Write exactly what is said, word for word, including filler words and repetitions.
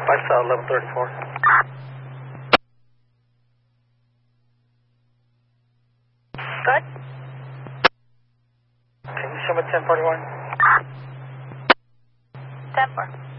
I saw eleven thirty-four. Good. Can you show me ten forty-one? ten four.